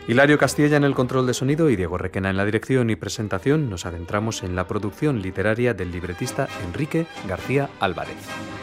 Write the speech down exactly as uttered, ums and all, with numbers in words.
Hilario Castilla en el control de sonido y Diego Requena en la dirección y presentación. Nos adentramos en la producción literaria del libretista Enrique García Álvarez.